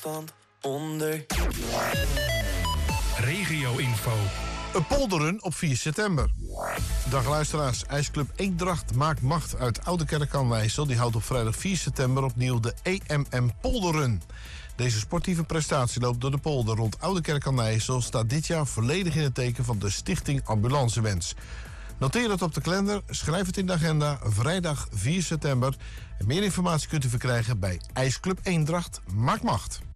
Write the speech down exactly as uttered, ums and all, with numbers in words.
van onder. Regio-info. Een polderrun op vier september. Dag luisteraars, IJsclub Eendracht maakt macht uit Oudekerk aan Wijssel. Die houdt op vrijdag vier september opnieuw de E M M Polderrun. Deze sportieve prestatieloop door de polder rond Oudekerk aan Wijssel staat dit jaar volledig in het teken van de Stichting Ambulancewens. Noteer het op de kalender, schrijf het in de agenda, vrijdag vier september. En meer informatie kunt u verkrijgen bij IJsclub Eendracht maakt macht.